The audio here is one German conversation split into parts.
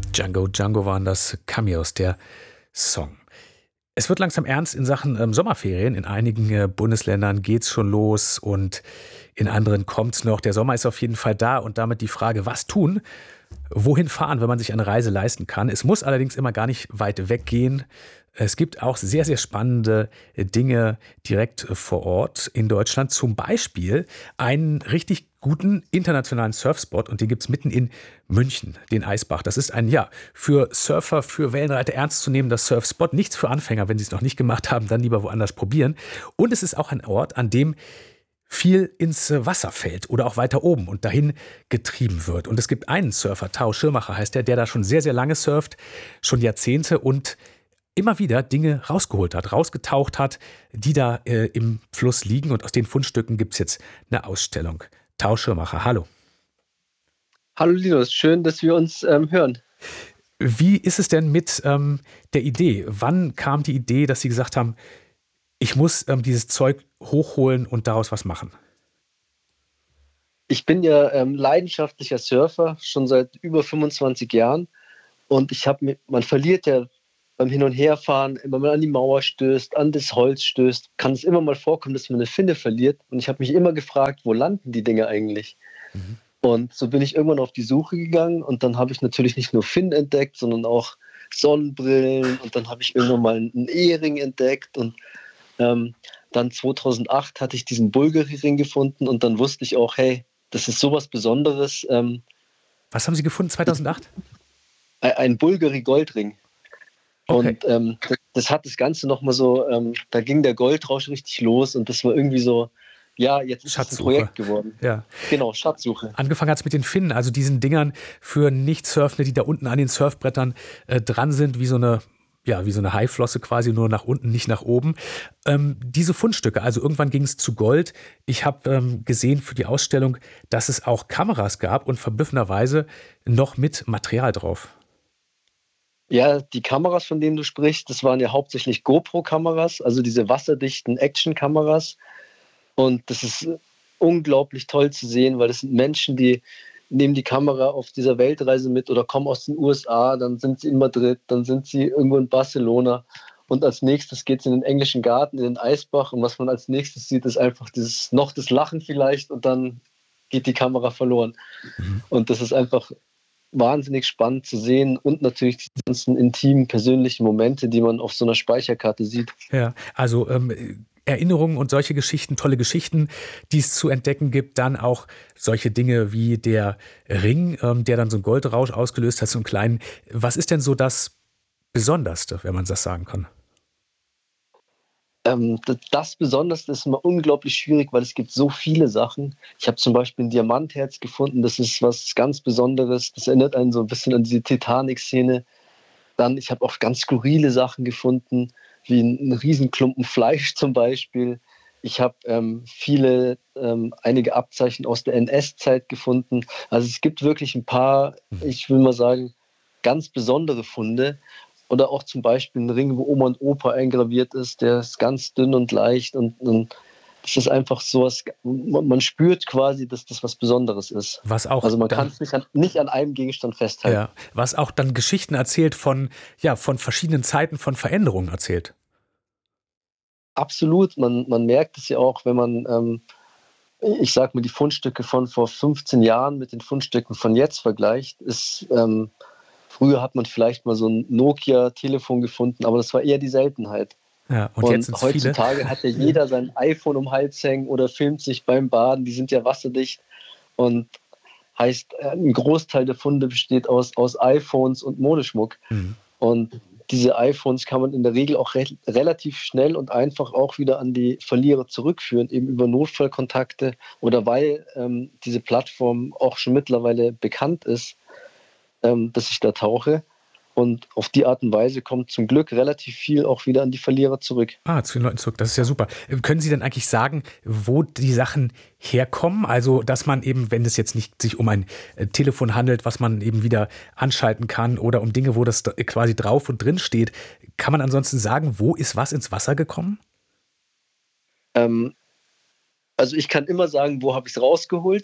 Django Django waren das Cameos, der Song. Es wird langsam ernst in Sachen Sommerferien. In einigen Bundesländern geht's schon los und in anderen kommt's noch. Der Sommer ist auf jeden Fall da und damit die Frage, was tun? Wohin fahren, wenn man sich eine Reise leisten kann? Es muss allerdings immer gar nicht weit weggehen. Es gibt auch sehr, sehr spannende Dinge direkt vor Ort in Deutschland. Zum Beispiel einen richtig guten internationalen Surfspot und den gibt's mitten in München, den Eisbach. Das ist ein, ja, für Surfer, für Wellenreiter ernst zu nehmender Surfspot. Nichts für Anfänger, wenn sie es noch nicht gemacht haben, dann lieber woanders probieren. Und es ist auch ein Ort, an dem viel ins Wasser fällt oder auch weiter oben und dahin getrieben wird. Und es gibt einen Surfer, Tao Schirmacher heißt der da schon sehr, sehr lange surft, schon Jahrzehnte und immer wieder Dinge rausgeholt hat, rausgetaucht hat, die da im Fluss liegen. Und aus den Fundstücken gibt es jetzt eine Ausstellung. Tao Schirmacher, hallo. Hallo Linus, schön, dass wir uns hören. Wie ist es denn mit der Idee? Wann kam die Idee, dass Sie gesagt haben, ich muss dieses Zeug hochholen und daraus was machen? Ich bin ja leidenschaftlicher Surfer, schon seit über 25 Jahren. Und man verliert ja beim Hin- und Herfahren, wenn man an die Mauer stößt, an das Holz stößt, kann es immer mal vorkommen, dass man eine Finne verliert. Und ich habe mich immer gefragt, wo landen die Dinge eigentlich? Mhm. Und so bin ich irgendwann auf die Suche gegangen und dann habe ich natürlich nicht nur Finnen entdeckt, sondern auch Sonnenbrillen und dann habe ich irgendwann mal einen Ehering entdeckt und dann 2008 hatte ich diesen Bulgari-Ring gefunden und dann wusste ich auch, hey, das ist sowas Besonderes. Was haben Sie gefunden 2008? Ein Bulgari-Goldring. Okay. Und das hat das Ganze nochmal so, da ging der Goldrausch richtig los und das war irgendwie so, ja, jetzt ist es ein Schatzsuche. Projekt geworden. Ja. Genau, Schatzsuche. Angefangen hat es mit den Finnen, also diesen Dingern für Nicht-Surfende, die da unten an den Surfbrettern dran sind, wie so eine, ja, wie so eine Haiflosse quasi, nur nach unten, nicht nach oben. Diese Fundstücke, also irgendwann ging es zu Gold. Ich habe gesehen für die Ausstellung, dass es auch Kameras gab und verblüffenderweise noch mit Material drauf. Ja, die Kameras, von denen du sprichst, das waren ja hauptsächlich GoPro-Kameras, also diese wasserdichten Action-Kameras. Und das ist unglaublich toll zu sehen, weil das sind Menschen, die nehmen die Kamera auf dieser Weltreise mit oder kommen aus den USA, dann sind sie in Madrid, dann sind sie irgendwo in Barcelona und als nächstes geht es in den englischen Garten, in den Eisbach und was man als nächstes sieht, ist einfach noch das Lachen vielleicht und dann geht die Kamera verloren. Mhm. Und das ist einfach wahnsinnig spannend zu sehen und natürlich die ganzen intimen, persönlichen Momente, die man auf so einer Speicherkarte sieht. Ja, also Erinnerungen und solche Geschichten, tolle Geschichten, die es zu entdecken gibt. Dann auch solche Dinge wie der Ring, der dann so einen Goldrausch ausgelöst hat, so einen kleinen. Was ist denn so das Besonderste, wenn man das sagen kann? Das Besonderste ist immer unglaublich schwierig, weil es gibt so viele Sachen. Ich habe zum Beispiel ein Diamantherz gefunden, das ist was ganz Besonderes. Das erinnert einen so ein bisschen an diese Titanic-Szene. Dann, ich habe auch ganz skurrile Sachen gefunden, wie einen Riesenklumpen Fleisch zum Beispiel. Ich habe einige Abzeichen aus der NS-Zeit gefunden. Also es gibt wirklich ein paar, Mhm. ich will mal sagen, ganz besondere Funde. Oder auch zum Beispiel ein Ring, wo Oma und Opa eingraviert ist, der ist ganz dünn und leicht und das ist einfach so was, man spürt quasi, dass das was Besonderes ist. Was auch Also man kann dann, es nicht an einem Gegenstand festhalten. ja, was auch dann Geschichten erzählt von, ja, von verschiedenen Zeiten, von Veränderungen erzählt. Absolut, man merkt es ja auch, wenn man, ich sag mal, die Fundstücke von vor 15 Jahren mit den Fundstücken von jetzt vergleicht, früher hat man vielleicht mal so ein Nokia-Telefon gefunden, aber das war eher die Seltenheit. Ja, und jetzt Und sind es viele. heutzutage hat ja jeder sein iPhone um den Hals hängen oder filmt sich beim Baden, die sind ja wasserdicht und heißt, ein Großteil der Funde besteht aus iPhones und Modeschmuck. Mhm. Und diese iPhones kann man in der Regel auch relativ schnell und einfach auch wieder an die Verlierer zurückführen, eben über Notfallkontakte oder weil diese Plattform auch schon mittlerweile bekannt ist, dass ich da tauche. Und auf die Art und Weise kommt zum Glück relativ viel auch wieder an die Verlierer zurück. Ah, zu den Leuten zurück. Das ist ja super. Können Sie denn eigentlich sagen, wo die Sachen herkommen? Also, dass man eben, wenn es jetzt nicht sich um ein Telefon handelt, was man eben wieder anschalten kann oder um Dinge, wo das quasi drauf und drin steht, kann man ansonsten sagen, wo ist was ins Wasser gekommen? Ähm, also ich kann immer sagen, wo habe ich es rausgeholt.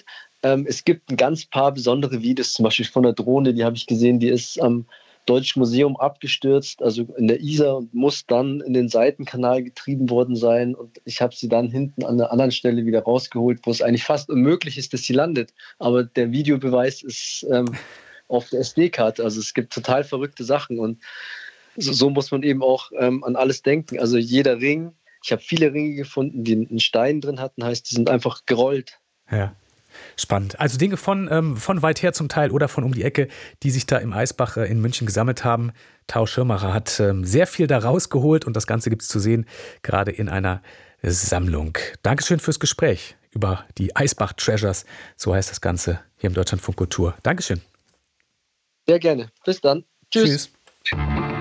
Es gibt ein ganz paar besondere Videos, zum Beispiel von der Drohne, die habe ich gesehen, die ist am Deutschen Museum abgestürzt, also in der Isar, und muss dann in den Seitenkanal getrieben worden sein. Und ich habe sie dann hinten an einer anderen Stelle wieder rausgeholt, wo es eigentlich fast unmöglich ist, dass sie landet. Aber der Videobeweis ist auf der SD-Karte. Also es gibt total verrückte Sachen. Und so muss man eben auch an alles denken. Also jeder Ring, ich habe viele Ringe gefunden, die einen Stein drin hatten, heißt, die sind einfach gerollt. Ja. Spannend. Also Dinge von weit her zum Teil oder von um die Ecke, die sich da im Eisbach in München gesammelt haben. Tao Schirmacher hat sehr viel da rausgeholt und das Ganze gibt es zu sehen, gerade in einer Sammlung. Dankeschön fürs Gespräch über die Eisbach Treasures, so heißt das Ganze hier im Deutschlandfunk Kultur. Dankeschön. Sehr gerne. Bis dann. Tschüss. Tschüss.